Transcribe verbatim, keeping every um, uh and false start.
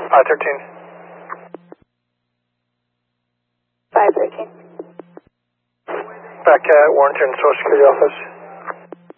five thirteen. five thirteen. Back at Warrenton Social Security Office.